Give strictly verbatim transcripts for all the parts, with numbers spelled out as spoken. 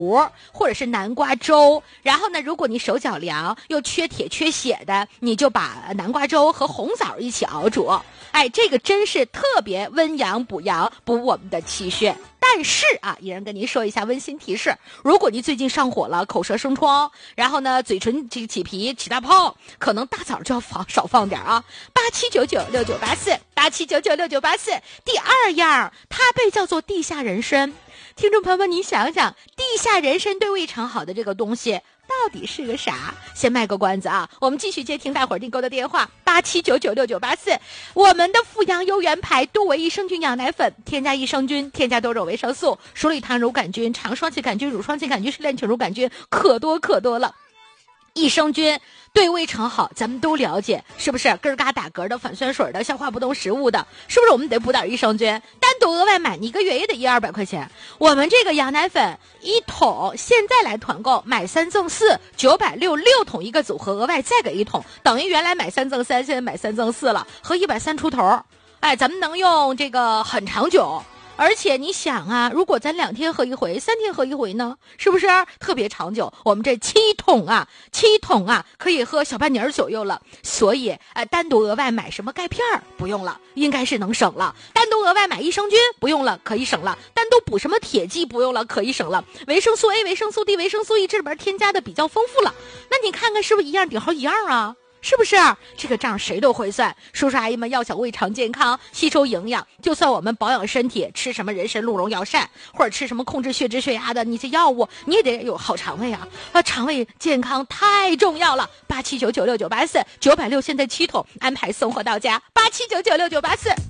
或者是南瓜粥，然后呢，如果你手脚凉又缺铁缺血的，你就把南瓜粥和红枣一起熬煮。哎，这个真是特别温阳补阳，补我们的气血。但是啊，依然跟您说一下温馨提示：如果你最近上火了，口舌生疮，然后呢，嘴唇这个起皮起大泡，可能大枣就要放少放点啊。八七九九六九八四，八七九九六九八四。第二样，它被叫做地下人参。听众朋友们，你想想，地下人参对胃肠好的这个东西到底是个啥？先卖个关子啊，我们继续接听大伙儿订购的电话，八七九九六九八四。我们的富阳优元牌多维益生菌养奶粉，添加益生菌，添加多种维生素，鼠李糖乳杆菌、肠双歧杆菌、乳双歧杆菌、是链球乳杆菌，可多可多了。益生菌对胃肠好，咱们都了解，是不是？根儿嘎打嗝的、反酸水的、消化不动食物的，是不是？我们得补点益生菌，单独额外买，你一个月也得一二百块钱。我们这个羊奶粉一桶，现在来团购，买三赠四，九百六六桶一个组合，额外再给一桶，等于原来买三赠三，现在买三赠四了，合一百三出头。哎，咱们能用这个很长久。而且你想啊，如果咱两天喝一回，三天喝一回呢，是不是特别长久？我们这七桶啊，七桶啊，可以喝小半年左右了。所以，呃，单独额外买什么钙片不用了，应该是能省了。单独额外买益生菌不用了，可以省了。单独补什么铁剂不用了，可以省了。维生素 A、维生素 D、维生素 E 这里边添加的比较丰富了。那你看看是不是一样顶好一样啊？是不是这个账谁都会算？叔叔阿姨们要想胃肠健康吸收营养，就算我们保养身体吃什么人参鹿茸药膳，或者吃什么控制血脂血压的你这药物，你也得有好肠胃啊！啊，肠胃健康太重要了。八七九九六九八四，九百六现在七桶，安排送货到家。八七九九六九八四。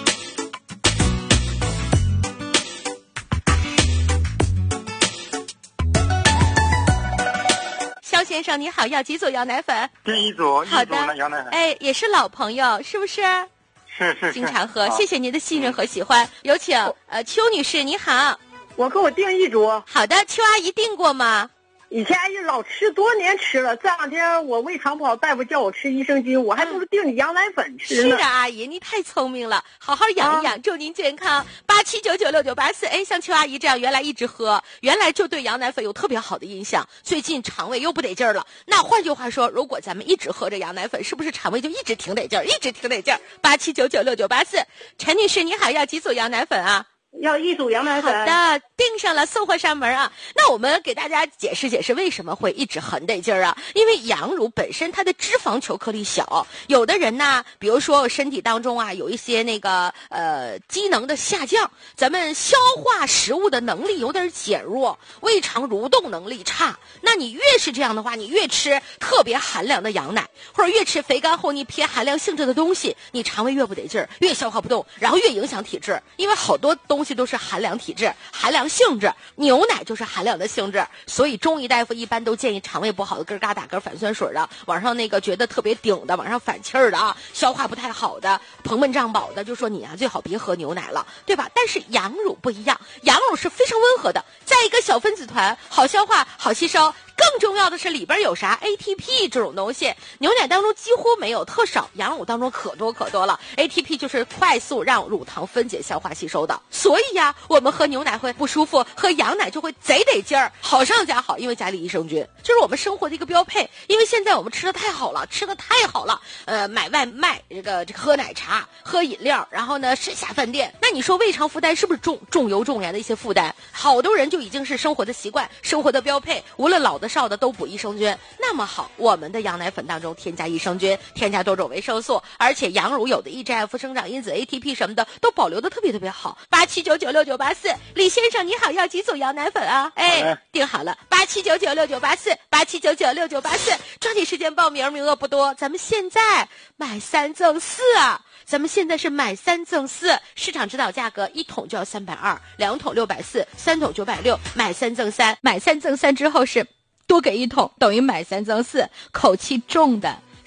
肖先生你好，要几组羊奶粉？ 订一组， 好的， 一组羊奶粉。 哎，也是老朋友，是不是？ 是是是， 经常喝，谢谢您的信任和喜欢。有请呃邱女士，你好。 我给我订一组。 好的，邱阿姨订过吗？ 以前一老吃，多年吃了。这两天我胃肠不好，大夫叫我吃益生菌，我还不如订你羊奶粉吃呢。 是啊，阿姨，你太聪明了，好好养一养，啊、祝您健康。八七九九六九八四，哎，像邱阿姨这样，原来一直喝，原来就对羊奶粉有特别好的印象，最近肠胃又不得劲儿了。那换句话说，如果咱们一直喝着羊奶粉，是不是肠胃就一直挺得劲儿，一直挺得劲儿？八七九九六九八四，陈女士，你好，要几组羊奶粉啊？ 要一组羊奶粉。 好的，订上了，送货上门啊。那我们给大家解释解释为什么会一直很得劲儿啊？因为羊乳本身它的脂肪球颗粒小，有的人呢，比如说身体当中啊有一些那个呃机能的下降，咱们消化食物的能力有点减弱，胃肠蠕动能力差。那你越是这样的话，你越吃特别寒凉的羊奶，或者越吃肥甘厚腻偏寒凉性质的东西，你肠胃越不得劲儿，越消化不动，然后越影响体质。因为好多东西都是寒凉体质、寒凉性质，牛奶就是寒凉的性质，所以中医大夫一般都建议肠胃不好的、咯嘎打嗝、反酸水的，往上那个觉得特别顶的，往上反气儿的啊，消化不太好的、膨闷胀饱的，就说你啊最好别喝牛奶了，对吧？但是羊乳不一样，羊乳是非常温和的，在一个小分子团，好消化、好吸收。更重要的是里边有啥 A T P 这种东西，牛奶当中几乎没有，特少，羊乳当中可多可多了。 A T P 就是快速让乳糖分解消化吸收的，所以呀我们喝牛奶会不舒服，喝羊奶就会贼得劲儿，好上加好，因为加了益生菌，这是我们生活的一个标配。因为现在我们吃的太好了，吃的太好了，呃，买外卖，这个这个喝奶茶、喝饮料，然后呢吃下饭店，那你说胃肠负担是不是重重油重盐的一些负担？好多人就已经是生活的习惯，生活的标配，无论老的少的都补益生菌。那么好，我们的羊奶粉当中添加益生菌，添加多种维生素，而且羊乳有的 E G F 生长因子 A T P 什么的都保留的特别特别好。八七九九六九八四，李先生你好，要几组羊奶粉啊？哎，定好了，八七九九六九八四，八七九九六九八四，抓紧时间报名，名额不多，咱们现在买三赠四啊！咱们现在是买三赠四，市场指导价格一桶就要三百二，两桶六百四，三桶九百六，买三赠三，买三赠三之后是多给一桶，等于买三赠四，口气重的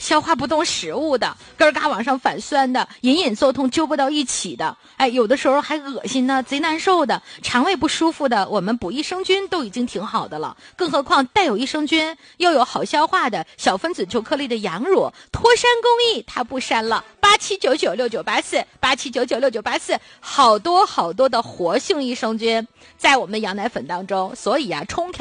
消化不动食物的，咯嘎往上反酸的，隐隐作痛揪不到一起的，哎，有的时候还恶心呢，贼难受的，肠胃不舒服的，我们补益生菌都已经挺好的了，更何况带有益生菌又有好消化的小分子球颗粒的羊乳，脱山公益它不删了，八七九九六九八四八七九九六九八四，好多好多的活性益生菌在我们羊奶粉当中，所以啊，冲调